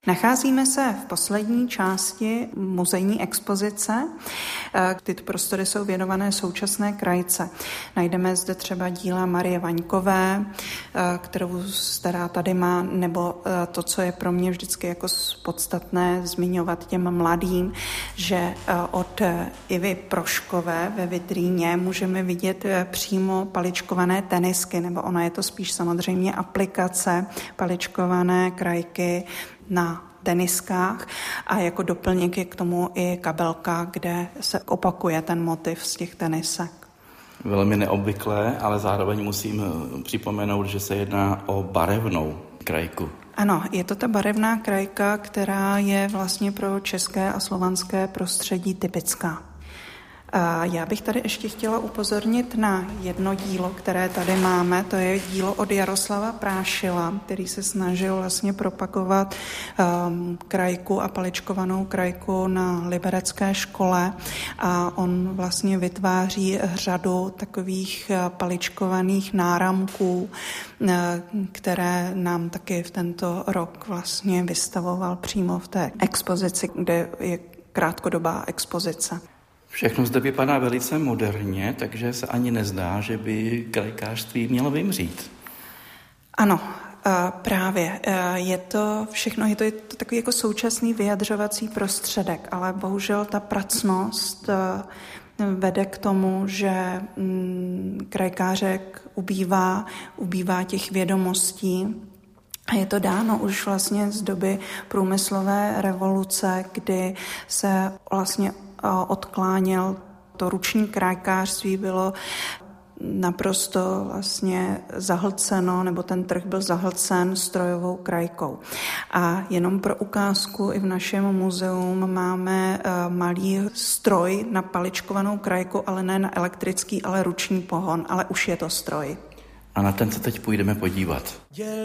Nacházíme se v poslední části muzejní expozice. Tyto prostory jsou věnované současné krajce. Najdeme zde třeba díla Marie Vaňkové, která tady má, nebo to, co je pro mě vždycky jako podstatné zmiňovat těm mladým, že od Ivy Proškové ve vitríně můžeme vidět přímo paličkované tenisky, nebo ona je to spíš samozřejmě aplikace paličkované krajky na teniskách a jako doplněk je k tomu i kabelka, kde se opakuje ten motiv z těch tenisek. Velmi neobvyklé, ale zároveň musím připomenout, že se jedná o barevnou krajku. Ano, je to ta barevná krajka, která je vlastně pro české a slovanské prostředí typická. Já bych tady ještě chtěla upozornit na jedno dílo, které tady máme. To je dílo od Jaroslava Prášila, který se snažil vlastně propagovat krajku a paličkovanou krajku na liberecké škole. A on vlastně vytváří řadu takových paličkovaných náramků, které nám taky v tento rok vlastně vystavoval přímo v té expozici, kde je krátkodobá expozice. Všechno zde vypadá velice moderně, takže se ani nezdá, že by krajkářství mělo vymřít. Ano, právě. Je to takový jako současný vyjadřovací prostředek, ale bohužel ta pracnost vede k tomu, že krajkářek ubývá těch vědomostí. A je to dáno už vlastně z doby průmyslové revoluce, kdy se vlastně odkláněl to ruční krajkářství, bylo naprosto vlastně zahlceno, nebo ten trh byl zahlcen strojovou krajkou. A jenom pro ukázku i v našem muzeu máme malý stroj na paličkovanou krajku, ale ne na elektrický, ale ruční pohon, ale už je to stroj. A na ten se teď půjdeme podívat.